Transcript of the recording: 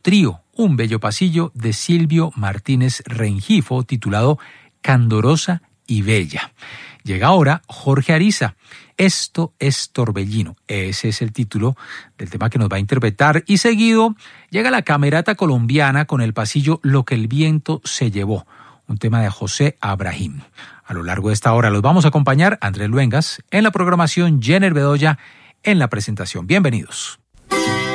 Trío, un bello pasillo de Silvio Martínez Rengifo, titulado Candorosa y Bella. Llega ahora Jorge Ariza. Esto es Torbellino. Ese es el título del tema que nos va a interpretar. Y seguido llega la Camerata Colombiana con el pasillo Lo que el viento se llevó, un tema de José Abrahim. A lo largo de esta hora los vamos a acompañar Andrés Luengas en la programación, Jenner Bedoya en la presentación. Bienvenidos.